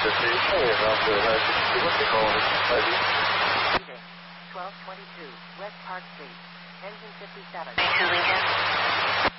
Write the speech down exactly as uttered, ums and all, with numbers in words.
twelve twenty-two West Park Street, engine fifty-seven. Lincoln.